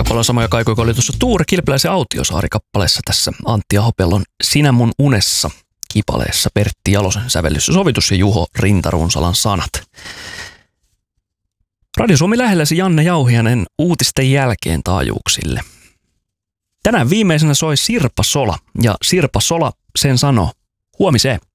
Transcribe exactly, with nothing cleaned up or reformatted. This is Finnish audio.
Paljon samoja kaikuja kuin oli tuossa Tuure Kilpeläisen Autiosaari-kappaleessa tässä Antti Ahopellon Sinä mun unessa -kipaleessa, Pertti Jalosen sävellys ja sovitus ja Juho Rintarunsalan sanat. Radio Suomi lähelläsi Janne Jauhianen uutisten jälkeen taajuuksille. Tänään viimeisenä soi Sirpa Sola, ja Sirpa Sola sen sanoo: huomiseen.